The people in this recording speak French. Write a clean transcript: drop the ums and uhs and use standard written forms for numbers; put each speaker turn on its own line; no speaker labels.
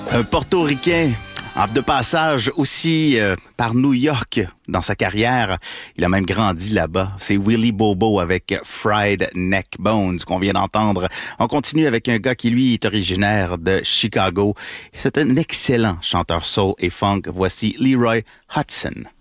Un Portoricain de passage aussi par New York dans sa carrière. Il a même grandi là-bas. C'est Willie Bobo avec Fried Neck Bones qu'on vient d'entendre. On continue avec un gars qui, lui, est originaire de Chicago. C'est un excellent chanteur soul et funk. Voici Leroy Hudson.